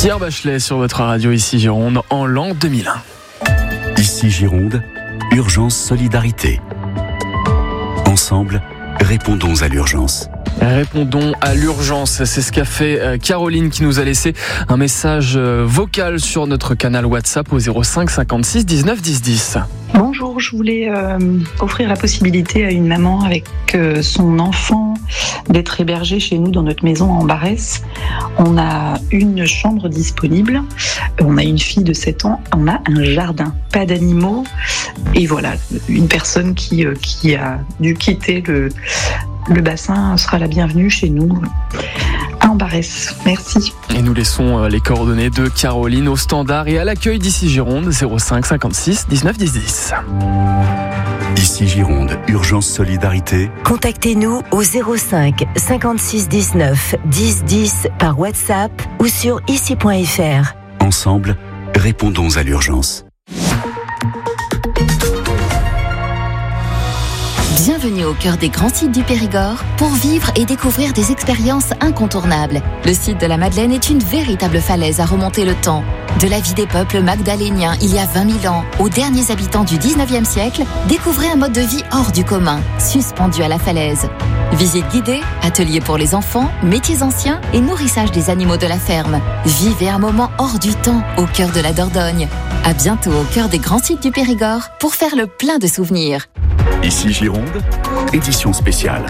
Pierre Bachelet sur votre radio ici Gironde en l'an 2001. Ici Gironde, urgence solidarité. Ensemble, répondons à l'urgence. Répondons à l'urgence, c'est ce qu'a fait Caroline qui nous a laissé un message vocal sur notre canal WhatsApp au 05 56 19 10 10. Bonjour, je voulais offrir la possibilité à une maman avec son enfant d'être hébergée chez nous dans notre maison en Barès. On a une chambre disponible, on a une fille de 7 ans, on a un jardin, pas d'animaux, et voilà, une personne qui a dû quitter le bassin sera la bienvenue chez nous en Barès. Merci. Et nous laissons les coordonnées de Caroline au standard et à l'accueil d'ici Gironde 05 56 19 10 10. Ici Gironde, urgence solidarité. Contactez-nous au 05 56 19 10 10 par WhatsApp ou sur ici.fr. Ensemble, répondons à l'urgence. Bienvenue au cœur des grands sites du Périgord pour vivre et découvrir des expériences incontournables. Le site de la Madeleine est une véritable falaise à remonter le temps. De la vie des peuples magdaléniens il y a 20 000 ans aux derniers habitants du 19e siècle, découvrez un mode de vie hors du commun, suspendu à la falaise. Visite guidée, ateliers pour les enfants, métiers anciens et nourrissage des animaux de la ferme. Vivez un moment hors du temps au cœur de la Dordogne. À bientôt au cœur des grands sites du Périgord pour faire le plein de souvenirs. Ici Gironde, édition spéciale.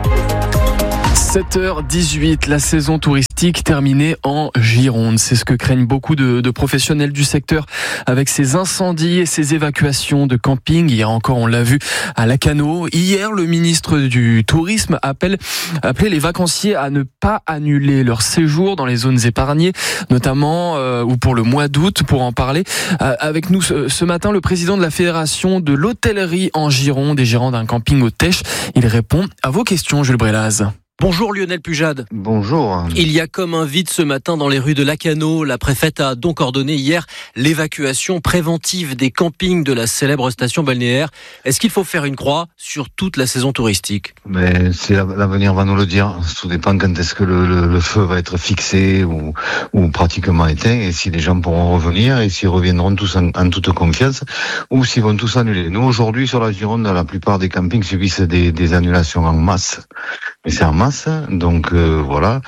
7h18, la saison touristique terminée en Gironde. C'est ce que craignent beaucoup de professionnels du secteur avec ces incendies et ces évacuations de camping. Hier encore, on l'a vu à Lacanau. Hier, le ministre du Tourisme appelait les vacanciers à ne pas annuler leur séjour dans les zones épargnées, notamment ou pour le mois d'août. Pour en parler avec nous ce matin, le président de la Fédération de l'hôtellerie en Gironde et gérant d'un camping au Tech. Il répond à vos questions, Jules Brélaz. Bonjour Lionel Pujade. Bonjour. Il y a comme un vide ce matin dans les rues de Lacanau. La préfète a donc ordonné hier l'évacuation préventive des campings de la célèbre station balnéaire. Est-ce qu'il faut faire une croix sur toute la saison touristique ? Mais l'avenir va nous le dire. Tout dépend quand est-ce que le feu va être fixé ou pratiquement éteint, et si les gens pourront revenir et s'ils reviendront tous en toute confiance ou s'ils vont tous annuler. Nous aujourd'hui sur la Gironde, la plupart des campings subissent des annulations en masse. Mais c'est en masse, donc voilà.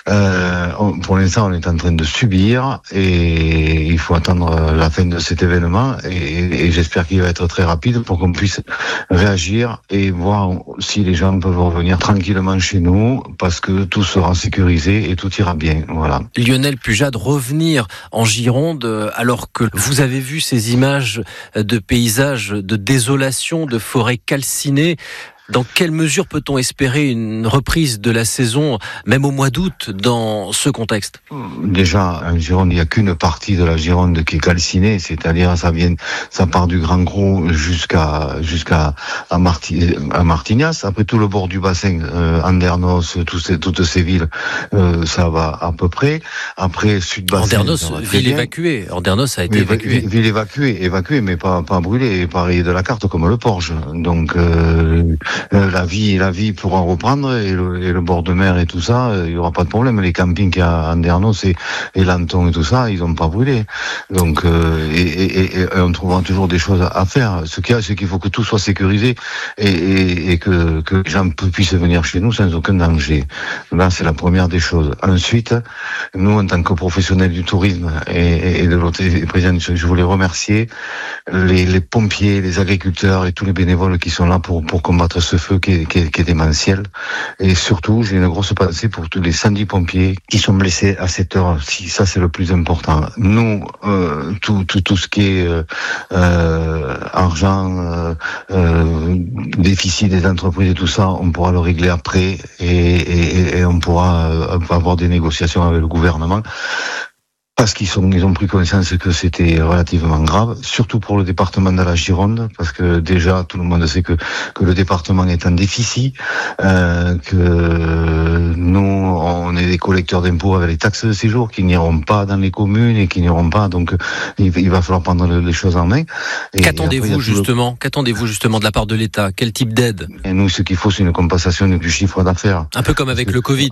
Pour l'instant, on est en train de subir et il faut attendre la fin de cet événement et j'espère qu'il va être très rapide pour qu'on puisse réagir et voir si les gens peuvent revenir tranquillement chez nous parce que tout sera sécurisé et tout ira bien. Voilà. Lionel Pujade, revenir en Gironde alors que vous avez vu ces images de paysages de désolation, de forêts calcinées. Dans quelle mesure peut-on espérer une reprise de la saison, même au mois d'août, dans ce contexte ? Déjà, en Gironde, il n'y a qu'une partie de la Gironde qui est calcinée, c'est-à-dire ça part du Grand Gros jusqu'à Martignas. Après tout le bord du bassin, Andernos, toutes ces villes, ça va à peu près. Après, Sud-Bassin. Andernos, ville évacuée. Andernos a été évacuée. Ville évacuée, mais pas brûlée, pareil de la carte comme le Porge. Donc, la vie pourra reprendre et le bord de mer et tout ça, il y aura pas de problème. Les campings qu'il y a à Andernos et Lanton et tout ça, ils ont pas brûlé. Donc et on trouvera toujours des choses à faire. Ce qu'il y a, c'est qu'il faut que tout soit sécurisé et que les gens puissent venir chez nous sans aucun danger. Là, c'est la première des choses. Ensuite, nous, en tant que professionnels du tourisme et de l'hôtellerie, je voulais remercier les pompiers, les agriculteurs et tous les bénévoles qui sont là pour combattre ce feu qui est démentiel. Et surtout, j'ai une grosse pensée pour tous les 110 pompiers qui sont blessés à cette heure-ci. Ça, c'est le plus important. Nous, tout ce qui est argent, déficit des entreprises et tout ça, on pourra le régler après et on pourra avoir des négociations avec le gouvernement. Parce qu'ils ont pris conscience que c'était relativement grave, surtout pour le département de la Gironde, parce que déjà tout le monde sait que le département est en déficit, que nous on est des collecteurs d'impôts avec les taxes de séjour qui n'iront pas dans les communes et qui n'iront pas, donc il va falloir prendre les choses en main. Qu'attendez-vous justement de la part de l'État ? Quel type d'aide ? Et nous, ce qu'il faut, c'est une compensation du chiffre d'affaires. Un peu comme avec le Covid, c'est ça ?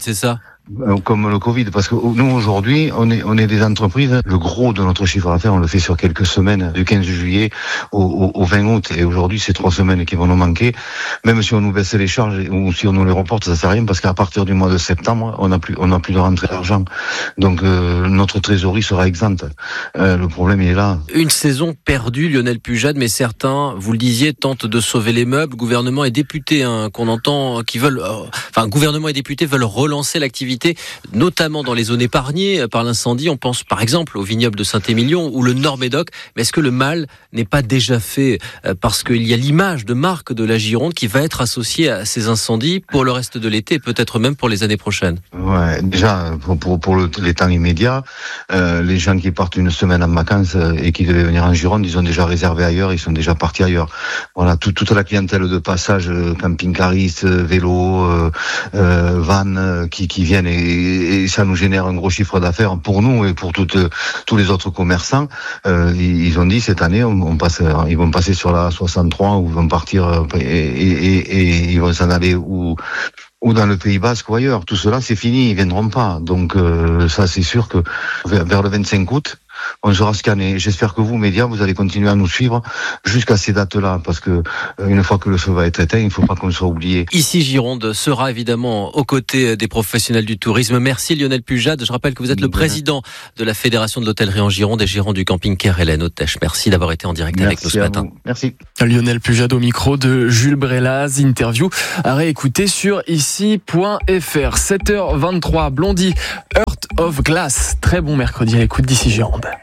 Comme le Covid, parce que nous aujourd'hui, on est des entreprises. Le gros de notre chiffre d'affaires, on le fait sur quelques semaines, du 15 juillet au 20 août. Et aujourd'hui, c'est 3 semaines qui vont nous manquer. Même si on nous baisse les charges ou si on nous les reporte, ça sert à rien, parce qu'à partir du mois de septembre, on n'a plus de rentrée d'argent. Donc notre trésorerie sera exempte. Le problème il est là. Une saison perdue, Lionel Pujade, mais certains, vous le disiez, tentent de sauver les meubles. Gouvernement et députés, qu'on entend, gouvernement et députés veulent relancer l'activité, notamment dans les zones épargnées par l'incendie. On pense par exemple au vignoble de Saint-Émilion ou le Nord-Médoc. Mais est-ce que le mal n'est pas déjà fait, parce qu'il y a l'image de marque de la Gironde qui va être associée à ces incendies pour le reste de l'été, peut-être même pour les années prochaines? Ouais, déjà pour les temps immédiats, les gens qui partent une semaine en vacances et qui devaient venir en Gironde, ils ont déjà réservé ailleurs, ils sont déjà partis ailleurs. Voilà, toute la clientèle de passage, camping-caristes, vélo, van, qui viennent et ça nous génère un gros chiffre d'affaires pour nous et pour tous les autres commerçants. Ils ont dit cette année, ils vont passer sur la 63 ou ils vont partir et ils vont s'en aller ou dans le Pays Basque ou ailleurs. Tout cela, c'est fini, ils viendront pas. Donc ça, c'est sûr que vers le 25 août, on sera scanné. J'espère que vous, médias, vous allez continuer à nous suivre jusqu'à ces dates-là, parce que une fois que le feu va être éteint, il ne faut pas qu'on soit oublié. Ici, Gironde sera évidemment aux côtés des professionnels du tourisme. Merci Lionel Pujade. Je rappelle que vous êtes le président de la Fédération de l'hôtellerie en Gironde et gérant du camping Caire Hélène Autèche. Merci d'avoir été en direct avec nous ce matin. Merci. Lionel Pujade au micro de Jules Brelaz. Interview à réécouter sur ici.fr. 7h23, Blondie, Heart of Glass. Très bon mercredi à l'écoute d'Ici Gironde.